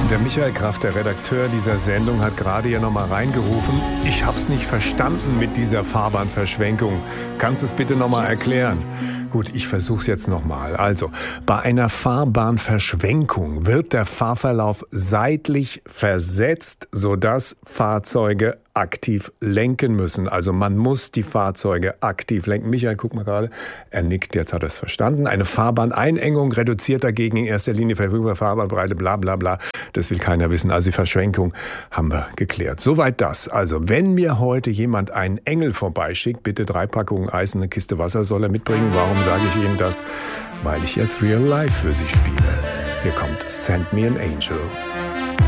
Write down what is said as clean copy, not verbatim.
Der Michael Kraft, der Redakteur dieser Sendung, hat gerade hier nochmal reingerufen. Ich hab's nicht verstanden mit dieser Fahrbahnverschwenkung. Kannst du es bitte nochmal erklären? Gut, ich versuch's jetzt nochmal. Also, bei einer Fahrbahnverschwenkung wird der Fahrverlauf seitlich versetzt, sodass Fahrzeuge aktiv lenken müssen. Also man muss die Fahrzeuge aktiv lenken. Michael, guck mal gerade, er nickt, jetzt hat er es verstanden. Eine Fahrbahneinengung reduziert dagegen in erster Linie verfügbare Fahrbahnbreite, bla bla bla. Das will keiner wissen. Also die Verschwenkung haben wir geklärt. Soweit das. Also wenn mir heute jemand einen Engel vorbeischickt, bitte 3 Packungen Eis und eine Kiste Wasser soll er mitbringen. Warum sage ich Ihnen das? Weil ich jetzt Real Life für Sie spiele. Hier kommt Send Me an Angel.